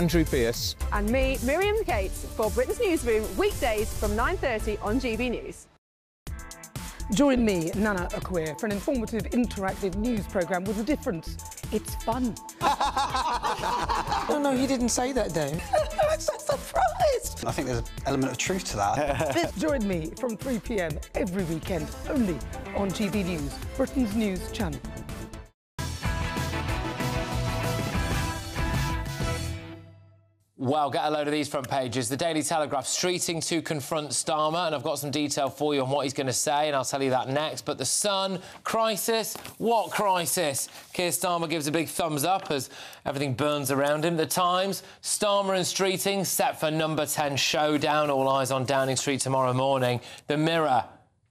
Andrew Pearce. And me, Miriam Cates, for Britain's Newsroom, weekdays from 9:30 on GB News. Join me, Nana Akwe, for an informative, interactive news programme with a difference. It's fun. No, he didn't say that, Dave. I'm so surprised. I think there's an element of truth to that. Join me from 3 p.m. every weekend, only on GB News, Britain's news channel. Well, get a load of these front pages. The Daily Telegraph, Streeting to confront Starmer, and I've got some detail for you on what he's going to say, and I'll tell you that next. But The Sun, crisis? What crisis? Keir Starmer gives a big thumbs up as everything burns around him. The Times, Starmer and Streeting set for number 10 showdown. All eyes on Downing Street tomorrow morning. The Mirror,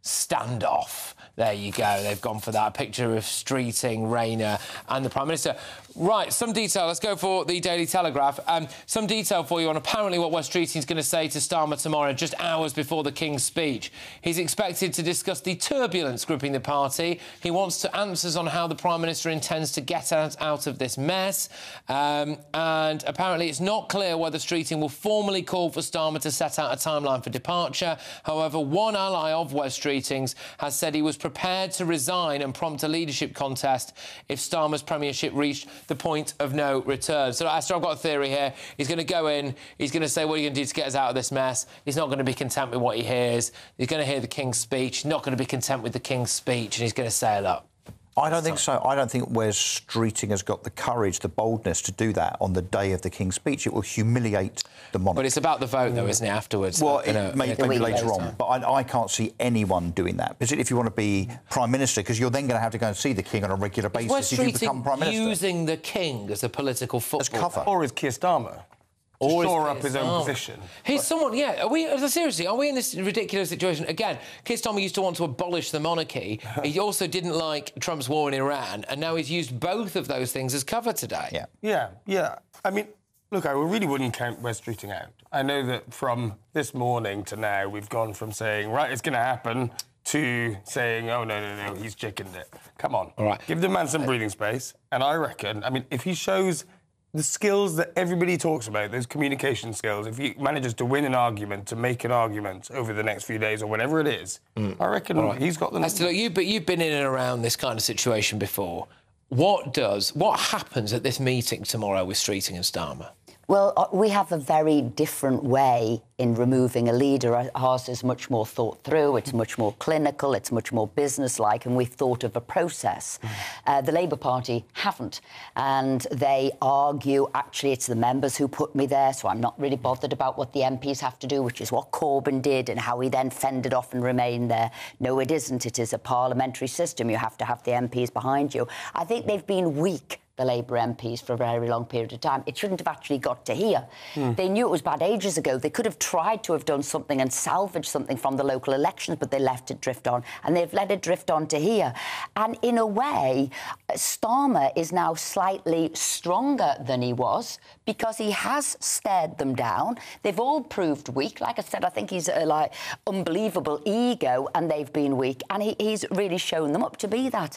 standoff. There you go, they've gone for that. A picture of Streeting, Rayner and the Prime Minister. Right, some detail. Let's go for the Daily Telegraph. Some detail for you on apparently what Wes Streeting's going to say to Starmer tomorrow, just hours before the King's speech. He's expected to discuss the turbulence gripping the party. He wants answers on how the Prime Minister intends to get out of this mess. And apparently it's not clear whether Streeting will formally call for Starmer to set out a timeline for departure. However, one ally of Wes Streeting's has said he was prepared to resign and prompt a leadership contest if Starmer's premiership reached the point of no return. So, Esther, I've got a theory here. He's going to go in, he's going to say, what are you going to do to get us out of this mess? He's not going to be content with what he hears. He's going to hear the King's speech, he's not going to be content with the King's speech, and he's going to sail up. I don't think so. I don't think Wes Streeting has got the courage, the boldness to do that on the day of the King's speech. It will humiliate the monarch. But it's about the vote, though, isn't it, afterwards? Well, maybe later on. But I can't see anyone doing that, particularly if you want to be Prime Minister, because you're then going to have to go and see the King on a regular basis if you become Prime Minister. Using the King as a political football as cover. Or as Keir Starmer. To shore up his own position. He's someone, yeah. Seriously, are we in this ridiculous situation? Again, Keir Starmer used to want to abolish the monarchy. He also didn't like Trump's war in Iran, and now he's used both of those things as cover today. Yeah. I mean, look, I really wouldn't count Wes Streeting out. I know that from this morning to now, we've gone from saying, right, it's going to happen, to saying, oh, no, he's chickened it. Come on. All right. Give the man some breathing space. And I reckon, I mean, if he shows the skills that everybody talks about, those communication skills, if he manages to win an argument, to make an argument over the next few days or whatever it is, I reckon he's got the... Esther, look, you've been in and around this kind of situation before. What happens at this meeting tomorrow with Streeting and Starmer? Well, we have a very different way in removing a leader. Ours is much more thought through, it's much more clinical, it's much more business-like, and we've thought of a process. The Labour Party haven't, and they argue, actually, it's the members who put me there, so I'm not really bothered about what the MPs have to do, which is what Corbyn did and how he then fended off and remained there. No, it isn't. It is a parliamentary system. You have to have the MPs behind you. I think they've been weak, the Labour MPs, for a very long period of time. It shouldn't have actually got to here. They knew it was bad ages ago. They could have tried to have done something and salvaged something from the local elections, but they left it drift on, and they've let it drift on to here. And in a way, Starmer is now slightly stronger than he was because he has stared them down. They've all proved weak. Like I said, I think he's like unbelievable ego, and they've been weak, and he's really shown them up to be that.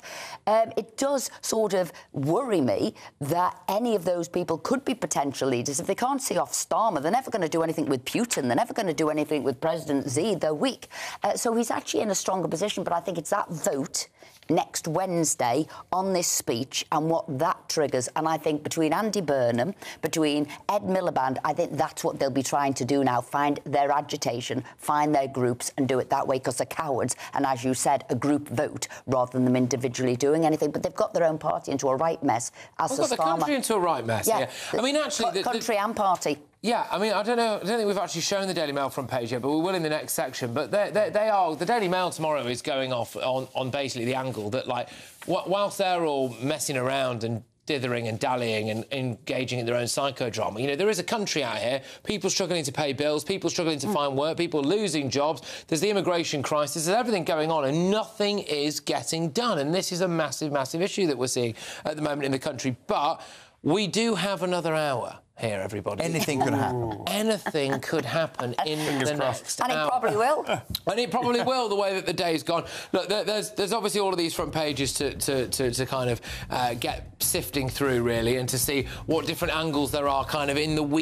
It does sort of worry me that any of those people could be potential leaders. If they can't see off Starmer, they're never going to do anything with Putin. They're never going to do anything with President Xi. They're weak. So he's actually in a stronger position, but I think it's that vote next Wednesday on this speech and what that triggers. And I think between Andy Burnham, between Ed Miliband, I think that's what they'll be trying to do now, find their agitation, find their groups and do it that way, because they're cowards. And as you said, a group vote rather than them individually doing anything. But they've got their own party into a right mess. They've got the country into a right mess, yeah. I mean, actually... country and party. Yeah, I mean, I don't think we've actually shown the Daily Mail front page yet, but we will in the next section. But they are... The Daily Mail tomorrow is going off on basically the angle that, like, whilst they're all messing around and dithering and dallying and engaging in their own psychodrama, you know, there is a country out here, people struggling to pay bills, people struggling to find work, people losing jobs, there's the immigration crisis, there's everything going on, and nothing is getting done. And this is a massive, massive issue that we're seeing at the moment in the country. But we do have another hour here, everybody. Anything could happen. Anything could happen in the next hour. And it probably will. And it probably will, the way that the day's gone. Look, there's obviously all of these front pages to kind of get sifting through, really, and to see what different angles there are kind of in the week.